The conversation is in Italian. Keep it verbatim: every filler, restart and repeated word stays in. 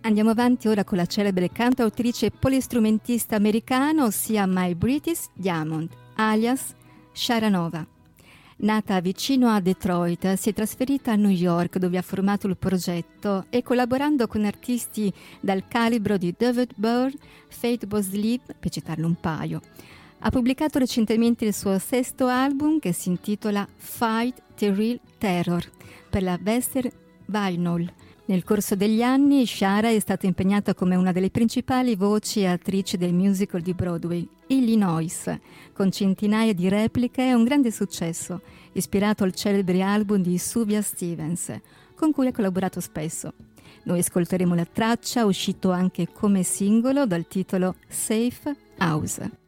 Andiamo avanti ora con la celebre cantautrice e polistrumentista americana, ossia My British Diamond, alias Sharanova. Nata vicino a Detroit, si è trasferita a New York dove ha formato il progetto e collaborando con artisti dal calibro di David Byrne, Fatboy Slim, per citarne un paio. Ha pubblicato recentemente il suo sesto album che si intitola Fight the Real Terror per la Western Vinyl. Nel corso degli anni Shara è stata impegnata come una delle principali voci e attrici del musical di Broadway, Illinois, con centinaia di repliche e un grande successo, ispirato al celebre album di Sufjan Stevens, con cui ha collaborato spesso. Noi ascolteremo la traccia, uscito anche come singolo dal titolo Safe House.